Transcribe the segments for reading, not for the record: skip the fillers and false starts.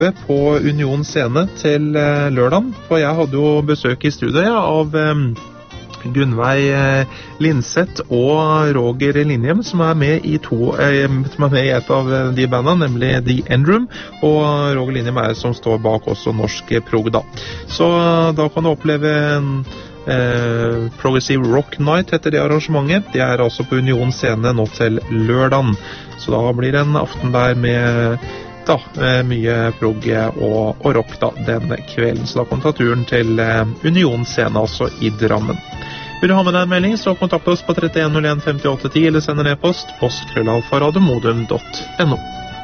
på Union Scene til lørdagen, for jeg hadde jo besøk i studiet av Gunnveig Lindseth og Roger Linjem, som er med i et av de bandene, nemlig The End Room, og Roger Linjem er som står bak også Norsk Prog da. Så da kan du oppleve en Progressive Rock Night heter det arrangementet. Det er altså på Union Scene nå til lørdagen, så da blir det en aften der med mye prog og rock da, denne kvelden. Så da kan du ta turen til Union Scene, altså i Drammen. Vil du ha med deg en melding, så kontakt oss på 3101 5810 eller send en e-post post@radiomodum.no.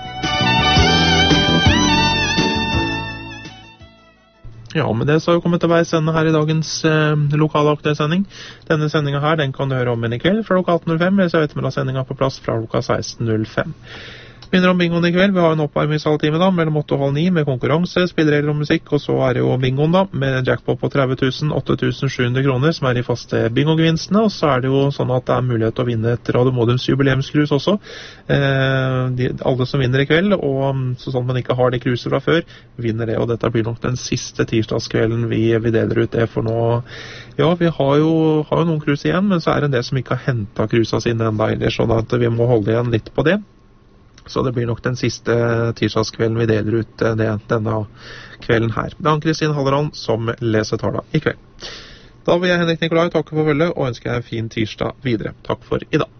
Ja, med det så har vi kommet til veis ende her i dagens lokale aktuellsending. Denne sendingen her, den kan du høre om i kveld fra klokka 18.05, eller så er ettermiddagssendingen på plass fra klokka 16.05. Minner om bingoen i kveld. Vi har en oppvarmingshalvtime da, mellom 8 og halv 9 med konkurranse, spilleregler og musikk, og så er det jo bingoen da, med jackpot på 30 000, 8.700 kroner, som er de faste bingogevinstene, og så er det jo sånn at det er mulighet til å vinne et Radio Modems jubileumskrus også. Alle som vinner i kveld, og sånn man ikke har de kruser fra før, vinner det, og dette blir nok den siste tirsdagskvelden vi deler ut det for nå. Ja, vi har jo noen krus igjen, men så er det en del som ikke har hentet krusa sine enda, eller sånn at vi må holde igjen litt på det. Så det blir nok den siste tirsdagskvelden vi deler ut denne kvelden her. Det er Ann-Kristin Halleran som leser tala i kveld. Da vil jeg, Henrik Nikolai, takke for følget og ønsker deg en fin tirsdag videre. Takk for i dag.